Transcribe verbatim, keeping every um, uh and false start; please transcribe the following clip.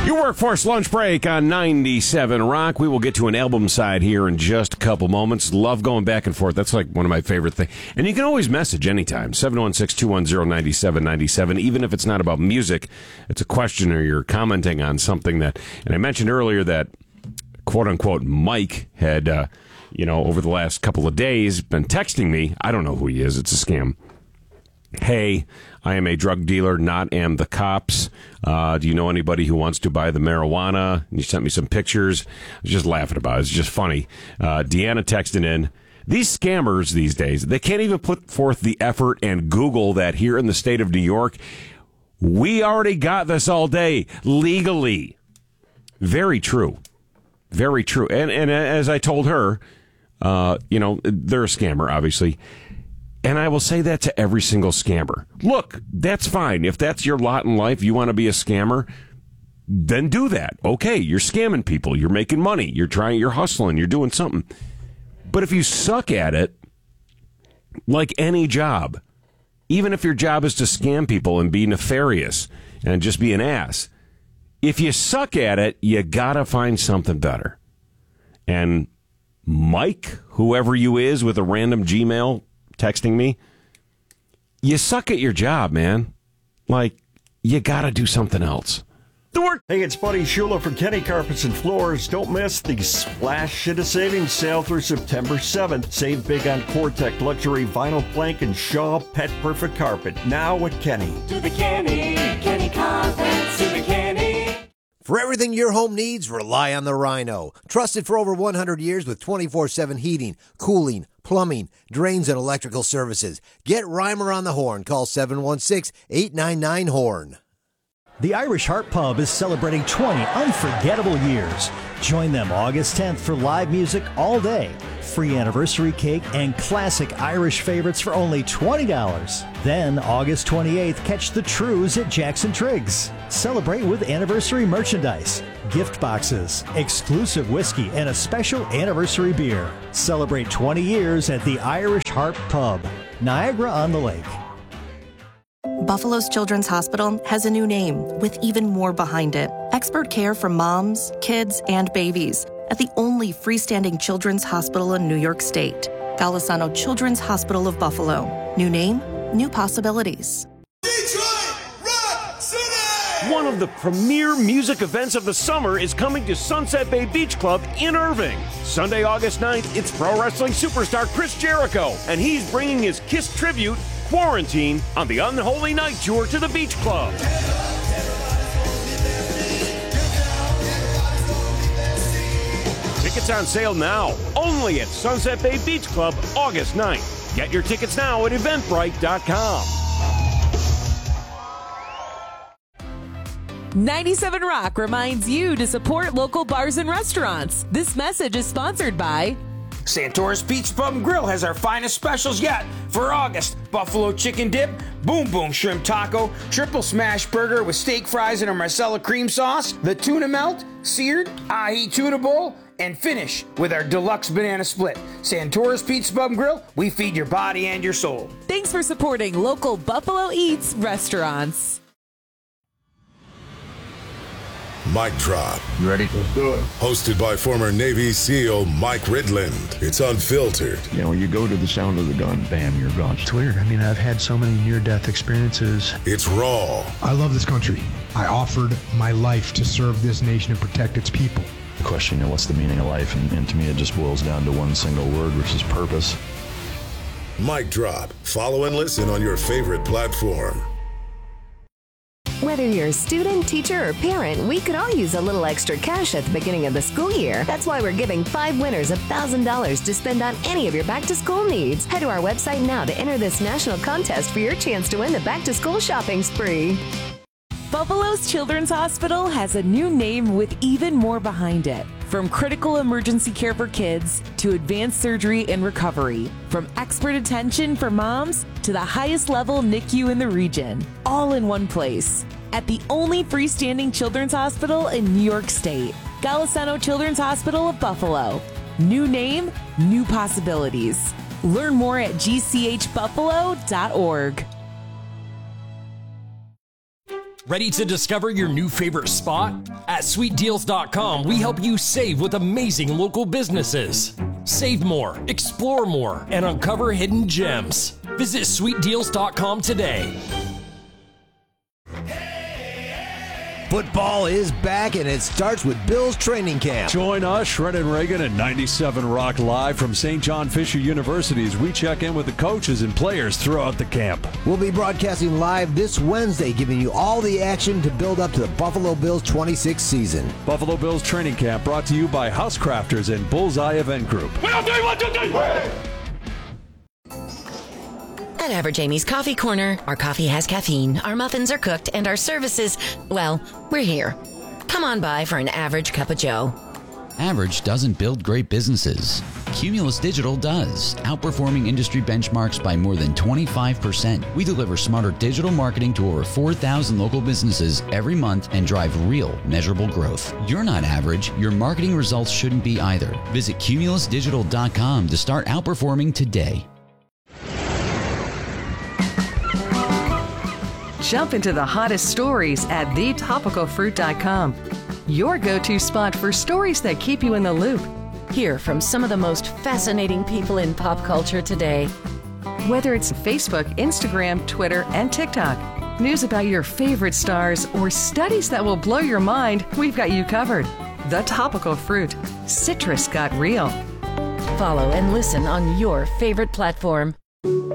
Your workforce lunch break on ninety-seven Rock. We will get to an album side here in just a couple moments. Love going back and forth. That's like one of my favorite things. And you can always message anytime. seven one six, two one zero, nine seven nine seven. Even if it's not about music, it's a question or you're commenting on something that... And I mentioned earlier that, quote-unquote, Mike had, uh, you know, over the last couple of days been texting me. I don't know who he is. It's a scam. Hey, I am a drug dealer, not am the cops. Uh, do you know anybody who wants to buy the marijuana? And you sent me some pictures. I was just laughing about it. It's just funny. Uh, Deanna texting in. These scammers these days, they can't even put forth the effort and Google that here in the state of New York, we already got this all day legally. Very true. Very true. And, and as I told her, uh, you know, they're a scammer, obviously. And I will say that to every single scammer. Look, that's fine. If that's your lot in life, you want to be a scammer, then do that. Okay, you're scamming people. You're making money. You're trying, you're hustling. You're doing something. But if you suck at it, like any job, even if your job is to scam people and be nefarious and just be an ass, if you suck at it, you got to find something better. And Mike, whoever you is with a random Gmail texting me, you suck at your job, man. Like, you got to do something else. The work. Hey, it's Buddy Schuler from Kenny Carpets and Floors. Don't miss the Splash Shit of Savings sale through September seventh. Save big on Cortec luxury vinyl plank and Shaw Pet Perfect carpet. Now at Kenny. To the Kenny, Kenny Carpets, to the Kenny. For everything your home needs, rely on the Rhino. Trusted for over one hundred years with twenty-four seven heating, cooling, plumbing, drains, and electrical services. Get Reimer on the horn. Call seven one six, eight nine nine, horn. The Irish Heart Pub is celebrating twenty unforgettable years. Join them August tenth for live music all day, free anniversary cake, and classic Irish favorites for only twenty dollars. Then, August twenty-eighth, catch the Trues at Jackson Triggs. Celebrate with anniversary merchandise, gift boxes, exclusive whiskey, and a special anniversary beer. Celebrate twenty years at the Irish Heart Pub, Niagara-on-the-Lake. Buffalo's Children's Hospital has a new name with even more behind it. Expert care for moms, kids, and babies at the only freestanding children's hospital in New York State. Golisano Children's Hospital of Buffalo. New name, new possibilities. Detroit Rock City! One of the premier music events of the summer is coming to Sunset Bay Beach Club in Irving. Sunday, August ninth, it's pro wrestling superstar Chris Jericho, and he's bringing his Kiss tribute, Quarantine, on the Unholy Night Tour to the Beach Club. Tickets on sale now, only at Sunset Bay Beach Club, August ninth. Get your tickets now at eventbrite dot com. ninety-seven Rock reminds you to support local bars and restaurants. This message is sponsored by Santora's Pizza Pub and Grill has our finest specials yet for August. Buffalo chicken dip, boom boom shrimp taco, triple smash burger with steak fries and a Marcella cream sauce, the tuna melt, seared, ahi tuna bowl, and finish with our deluxe banana split. Santora's Pizza Pub and Grill, we feed your body and your soul. Thanks for supporting local Buffalo Eats restaurants. Mic Drop. You ready? Let's do it. Hosted by former Navy SEAL Mike Ridland. It's unfiltered. You know, when you go to the sound of the gun, bam, you're gone. It's weird. I mean, I've had so many near-death experiences. It's raw. I love this country. I offered my life to serve this nation and protect its people. The question, you know, what's the meaning of life? And, and to me, it just boils down to one single word, which is purpose. Mic Drop. Follow and listen on your favorite platform. Whether you're a student, teacher, or parent, we could all use a little extra cash at the beginning of the school year. That's why we're giving five winners one thousand dollars to spend on any of your back-to-school needs. Head to our website now to enter this national contest for your chance to win the back-to-school shopping spree. Buffalo's Children's Hospital has a new name with even more behind it. From critical emergency care for kids to advanced surgery and recovery. From expert attention for moms to the highest level N I C U in the region. All in one place. At the only freestanding children's hospital in New York State. Golisano Children's Hospital of Buffalo. New name, new possibilities. Learn more at g c h buffalo dot org. Ready to discover your new favorite spot? At sweet deals dot com, we help you save with amazing local businesses. Save more, explore more, and uncover hidden gems. Visit sweet deals dot com today. Football is back, and it starts with Bills training camp. Join us, Shred and Reagan, at ninety-seven Rock Live from Saint John Fisher University as we check in with the coaches and players throughout the camp. We'll be broadcasting live this Wednesday, giving you all the action to build up to the Buffalo Bills twenty-six season. Buffalo Bills training camp brought to you by Housecrafters and Bullseye Event Group. One, two, three, one, two, three. At Average Amy's Coffee Corner, our coffee has caffeine, our muffins are cooked, and our services, well, we're here. Come on by for an average cup of joe. Average doesn't build great businesses. Cumulus Digital does, outperforming industry benchmarks by more than twenty-five percent. We deliver smarter digital marketing to over four thousand local businesses every month and drive real, measurable growth. You're not average. Your marketing results shouldn't be either. Visit cumulus digital dot com to start outperforming today. Jump into the hottest stories at the topical fruit dot com. Your go-to spot for stories that keep you in the loop. Hear from some of the most fascinating people in pop culture today. Whether it's Facebook, Instagram, Twitter, and TikTok, news about your favorite stars, or studies that will blow your mind, we've got you covered. The Topical Fruit. Citrus got real. Follow and listen on your favorite platform.